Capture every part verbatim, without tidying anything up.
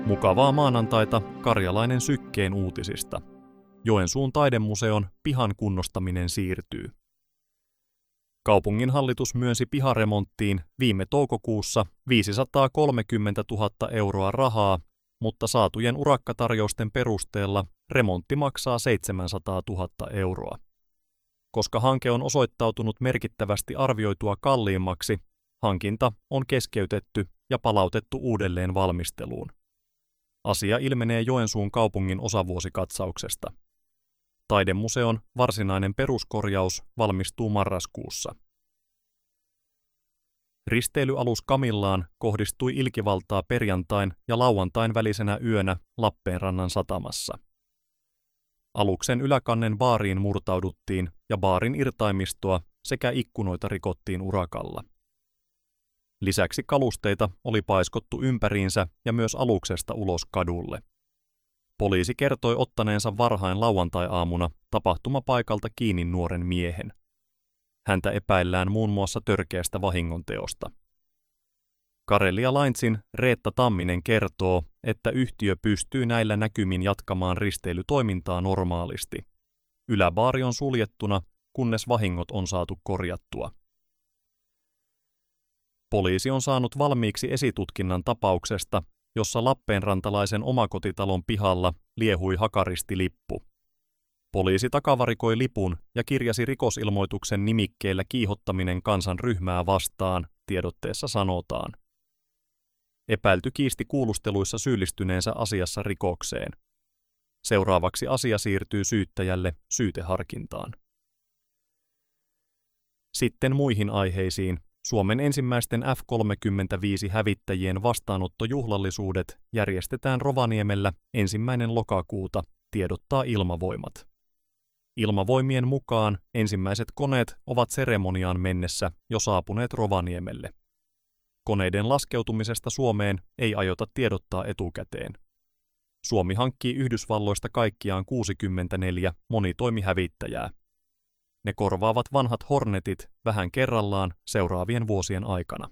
Mukavaa maanantaita Karjalainen Sykkeen uutisista. Joensuun taidemuseon pihan kunnostaminen siirtyy. Kaupungin hallitus myönsi piharemonttiin viime toukokuussa viisisataakolmekymmentätuhatta euroa rahaa, mutta saatujen urakkatarjousten perusteella remontti maksaa seitsemänsataatuhatta euroa. Koska hanke on osoittautunut merkittävästi arvioitua kalliimmaksi, hankinta on keskeytetty ja palautettu uudelleen valmisteluun. Asia ilmenee Joensuun kaupungin osavuosikatsauksesta. Taidemuseon varsinainen peruskorjaus valmistuu marraskuussa. Risteilyalus Kamillaan kohdistui ilkivaltaa perjantain ja lauantain välisenä yönä Lappeenrannan satamassa. Aluksen yläkannen baariin murtauduttiin ja baarin irtaimistoa sekä ikkunoita rikottiin urakalla. Lisäksi kalusteita oli paiskottu ympäriinsä ja myös aluksesta ulos kadulle. Poliisi kertoi ottaneensa varhain lauantai-aamuna tapahtumapaikalta kiinni nuoren miehen. Häntä epäillään muun muassa törkeästä vahingonteosta. Karelia Linesin Reetta Tamminen kertoo, että yhtiö pystyy näillä näkymin jatkamaan risteilytoimintaa normaalisti. Yläbaari on suljettuna, kunnes vahingot on saatu korjattua. Poliisi on saanut valmiiksi esitutkinnan tapauksesta, jossa lappeenrantalaisen omakotitalon pihalla liehui hakaristilippu. Poliisi takavarikoi lipun ja kirjasi rikosilmoituksen nimikkeellä kiihottaminen kansanryhmää vastaan, tiedotteessa sanotaan. Epäilty kiisti kuulusteluissa syyllistyneensä asiassa rikokseen. Seuraavaksi asia siirtyy syyttäjälle syyteharkintaan. Sitten muihin aiheisiin. Suomen ensimmäisten F kolmekymmentäviisi-hävittäjien vastaanottojuhlallisuudet järjestetään Rovaniemellä ensimmäinen lokakuuta, tiedottaa Ilmavoimat. Ilmavoimien mukaan ensimmäiset koneet ovat seremoniaan mennessä jo saapuneet Rovaniemelle. Koneiden laskeutumisesta Suomeen ei aiota tiedottaa etukäteen. Suomi hankkii Yhdysvalloista kaikkiaan kuusikymmentäneljä monitoimihävittäjää. Ne korvaavat vanhat Hornetit vähän kerrallaan seuraavien vuosien aikana.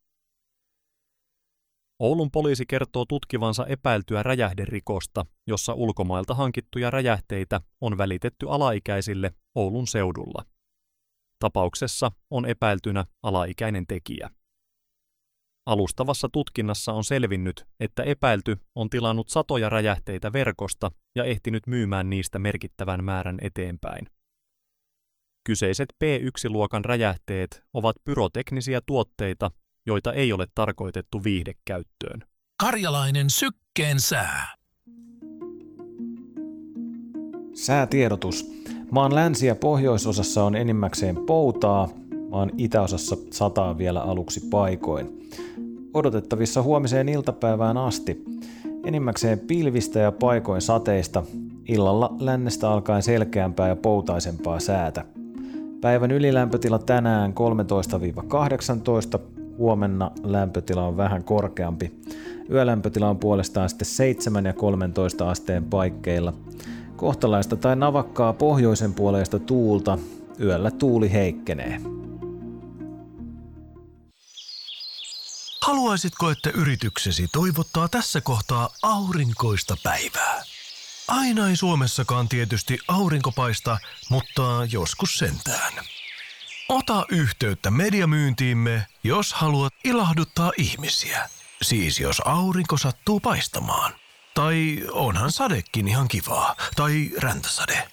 Oulun poliisi kertoo tutkivansa epäiltyä räjähderikosta, jossa ulkomailta hankittuja räjähteitä on välitetty alaikäisille Oulun seudulla. Tapauksessa on epäiltynä alaikäinen tekijä. Alustavassa tutkinnassa on selvinnyt, että epäilty on tilannut satoja räjähteitä verkosta ja ehtinyt myymään niistä merkittävän määrän eteenpäin. Kyseiset P yksi -luokan räjähteet ovat pyroteknisiä tuotteita, joita ei ole tarkoitettu viihdekäyttöön. Karjalainen Sykkeen sää. Säätiedotus. Maan länsi- ja pohjoisosassa on enimmäkseen poutaa, maan itäosassa sataa vielä aluksi paikoin. Odotettavissa huomiseen iltapäivään asti. Enimmäkseen pilvistä ja paikoin sateista, illalla lännestä alkaen selkeämpää ja poutaisempaa säätä. Päivän ylilämpötila tänään kolmetoista kahdeksantoista, huomenna lämpötila on vähän korkeampi. Yölämpötila on puolestaan sitten seitsemän ja kolmetoista asteen paikkeilla. Kohtalaista tai navakkaa pohjoisen puoleista tuulta, yöllä tuuli heikkenee. Haluaisitko, että yrityksesi toivottaa tässä kohtaa aurinkoista päivää? Aina ei Suomessakaan tietysti aurinko paista, mutta joskus sentään. Ota yhteyttä mediamyyntiimme, jos haluat ilahduttaa ihmisiä. Siis jos aurinko sattuu paistamaan. Tai onhan sadekin ihan kivaa. Tai räntäsade.